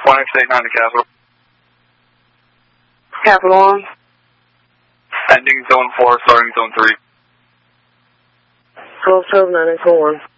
1X89 to Capital. Capital on. Ending zone 4, starting zone 3. 1279 1.